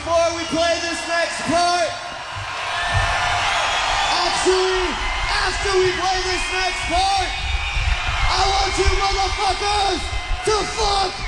before we play this next part. Actually, after we play this next part, I want you motherfuckers to fuck